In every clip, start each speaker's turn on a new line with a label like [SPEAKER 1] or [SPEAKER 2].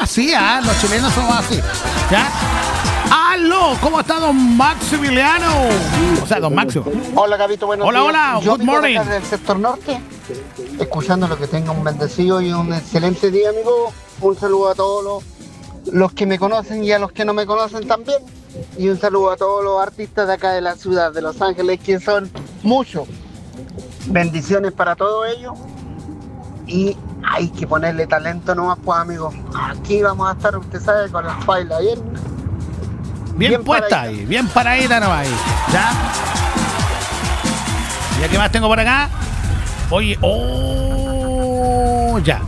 [SPEAKER 1] así, los chilenos somos así. ¿Ya? ¡Aló! ¿Cómo está don Maximiliano? O sea, don Máximo.
[SPEAKER 2] Hola, Gabito, buenos días.
[SPEAKER 1] Hola,
[SPEAKER 2] Yo
[SPEAKER 1] good morning.
[SPEAKER 2] del sector norte, escuchando lo que tenga un bendecido y un excelente día, amigo. Un saludo a todos los que me conocen y a los que no me conocen también. Y un saludo a todos los artistas de acá de la ciudad de Los Ángeles, que son muchos. Bendiciones para todos ellos. Y hay que ponerle talento nomás, pues, amigos. Aquí vamos a estar, usted sabe, con las pailas
[SPEAKER 1] bien puesta paradita. Ahí, bien paradita nomás ahí. ¿Ya? ¿Ya qué más tengo por acá? Oye, ya.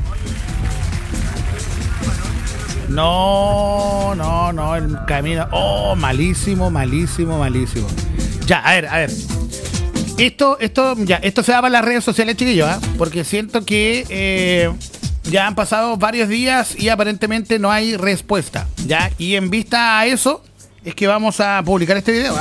[SPEAKER 1] No, el camino. Malísimo. Ya, a ver. Esto se va para las redes sociales, chiquillos, porque siento que ya han pasado varios días y aparentemente no hay respuesta, ¿ya? Y en vista a eso, es que vamos a publicar este video,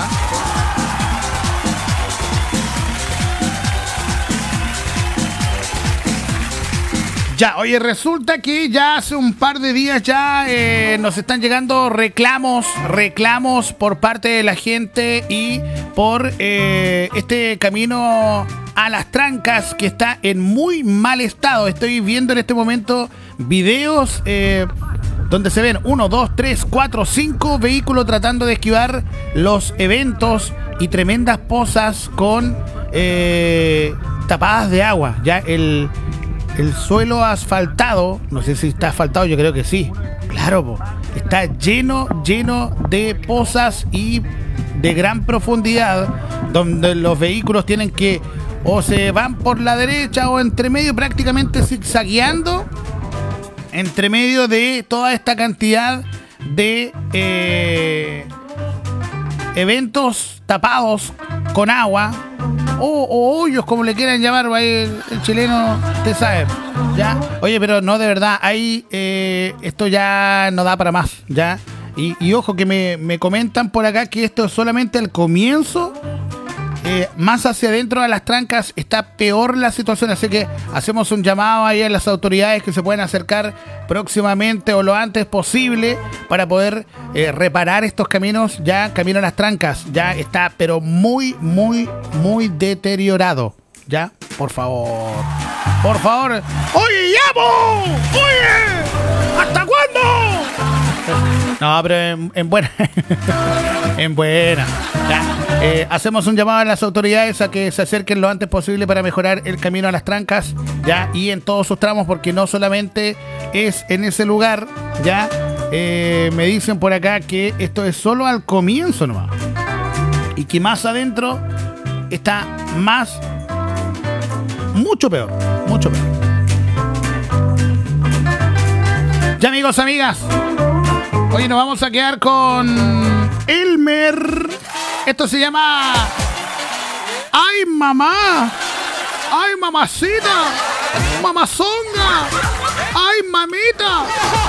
[SPEAKER 1] Ya, oye, resulta que ya hace un par de días ya nos están llegando reclamos por parte de la gente y por este camino a Las Trancas que está en muy mal estado. Estoy viendo en este momento videos donde se ven 1, 2, 3, 4, 5 vehículos tratando de esquivar los eventos y tremendas pozas con tapadas de agua. Ya el suelo asfaltado, no sé si está asfaltado, yo creo que sí. Claro, está lleno de pozas y de gran profundidad, donde los vehículos tienen que o se van por la derecha o entre medio, prácticamente zigzagueando entre medio de toda esta cantidad de eventos tapados con agua o hoyos, como le quieran llamar, el chileno, usted sabe, ¿ya? Oye, pero no, de verdad, ahí esto ya no da para más, ¿ya? Y ojo que me comentan por acá que esto es solamente el comienzo. Más hacia adentro de Las Trancas está peor la situación, así que hacemos un llamado ahí a las autoridades que se pueden acercar próximamente o lo antes posible para poder reparar estos caminos. Ya camino a Las Trancas ya está pero muy deteriorado, ya, por favor, oye, llamo, oye, ¿hasta cuándo? No, pero en buena en buena, ya. Hacemos un llamado a las autoridades a que se acerquen lo antes posible para mejorar el camino a Las Trancas, ya, y en todos sus tramos, porque no solamente es en ese lugar, ya. Me dicen por acá que esto es solo al comienzo nomás y que más adentro está mucho peor. Ya, amigos, amigas, hoy nos vamos a quedar con Elmer. Esto se llama ¡Ay, mamá! ¡Ay, mamacita! ¡Mamazonga! ¡Ay, mamita!